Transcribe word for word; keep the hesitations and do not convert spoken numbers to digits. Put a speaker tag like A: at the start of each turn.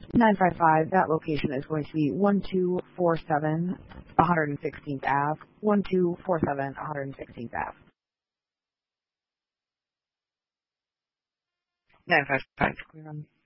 A: nine five five, that location is going to be one two four seven one hundred sixteenth Avenue, one two four seven one hundred sixteenth Avenue.
B: nine five five, clear on.